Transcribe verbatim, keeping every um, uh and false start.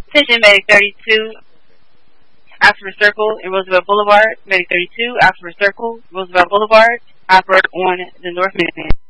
Attention, Medic thirty-two, Oxford Circle and Roosevelt Boulevard. Medic thirty-two, Oxford Circle, Roosevelt Boulevard. Operate on the North Midland.